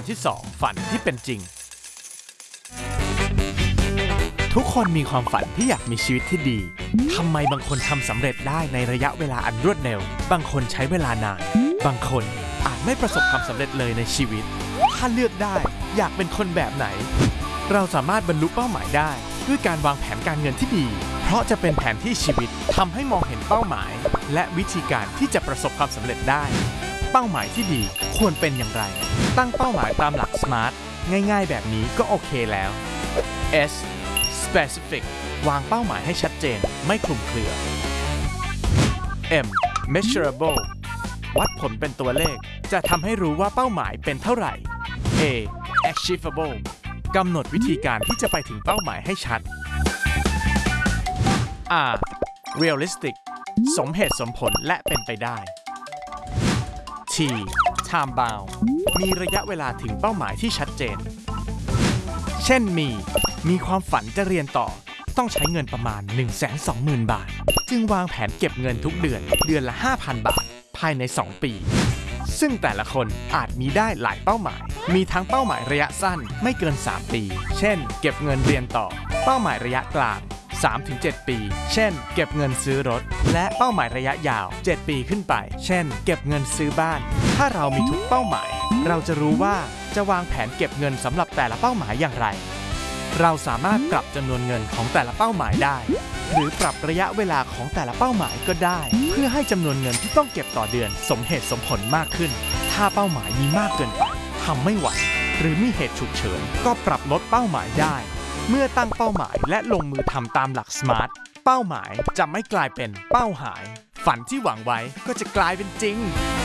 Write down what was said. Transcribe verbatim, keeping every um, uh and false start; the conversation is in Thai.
ที่สองฝันที่เป็นจริงทุกคนมีความฝันที่อยากมีชีวิตที่ดีทำไมบางคนทำสำเร็จได้ในระยะเวลาอันรวดเร็วบางคนใช้เวลานานบางคนอาจไม่ประสบความสำเร็จเลยในชีวิตถ้าเลือกได้อยากเป็นคนแบบไหนเราสามารถบรรลุเป้าหมายได้ด้วยการวางแผนการเงินที่ดีเพราะจะเป็นแผนที่ชีวิตทำให้มองเห็นเป้าหมายและวิธีการที่จะประสบความสำเร็จได้เป้าหมายที่ดีควรเป็นอย่างไรตั้งเป้าหมายตามหลัก สมาร์ท ง่ายๆแบบนี้ก็โอเคแล้ว S Specific วางเป้าหมายให้ชัดเจนไม่คลุมเครือ M Measurable วัดผลเป็นตัวเลขจะทำให้รู้ว่าเป้าหมายเป็นเท่าไหร่ A Achievable กำหนดวิธีการที่จะไปถึงเป้าหมายให้ชัด R Realistic สมเหตุสมผลและเป็นไปได้ T Time Bound มีระยะเวลาถึงเป้าหมายที่ชัดเจนเช่นมีมีความฝันจะเรียนต่อต้องใช้เงินประมาณ หนึ่งแสนสองหมื่น บาทจึงวางแผนเก็บเงินทุกเดือนเดือนละ ห้าพัน บาทภายในสองปีซึ่งแต่ละคนอาจมีได้หลายเป้าหมายมีทั้งเป้าหมายระยะสั้นไม่เกินสามปีเช่นเก็บเงินเรียนต่อเป้าหมายระยะกลาง สามถึงเจ็ด ปีเช่นเก็บเงินซื้อรถและเป้าหมายระยะยาวเจ็ดปีขึ้นไปเช่นเก็บเงินซื้อบ้านถ้าเรามีทุกเป้าหมายเราจะรู้ว่าจะวางแผนเก็บเงินสำหรับแต่ละเป้าหมายอย่างไรเราสามารถปรับจำนวนเงินของแต่ละเป้าหมายได้หรือปรับระยะเวลาของแต่ละเป้าหมายก็ได้เพื่อให้จำนวนเงินที่ต้องเก็บต่อเดือนสมเหตุสมผลมากขึ้นถ้าเป้าหมายมีมากเกินไปทำไม่ไหวหรือมีเหตุฉุกเฉินก็ปรับลดเป้าหมายได้เมื่อตั้งเป้าหมายและลงมือทำตามหลัก สมาร์ท เป้าหมายจะไม่กลายเป็นเป้าหายฝันที่หวังไว้ก็จะกลายเป็นจริง